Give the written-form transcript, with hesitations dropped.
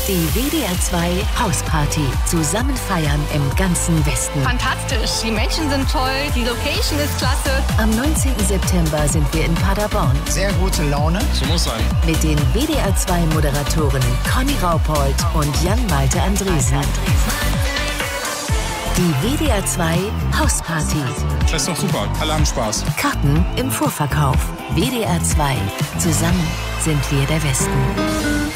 Die WDR 2 Hausparty. Zusammen feiern im ganzen Westen. Fantastisch. Die Menschen sind toll. Die Location ist klasse. Am 19. September sind wir in Paderborn. Sehr gute Laune. So muss sein. Mit den WDR 2 Moderatorinnen Conny Raupold und Jan-Malte Andresen. Die WDR 2 Hausparty. Das ist doch super. Alle haben Spaß. Karten im Vorverkauf. WDR 2. Zusammen sind wir der Westen.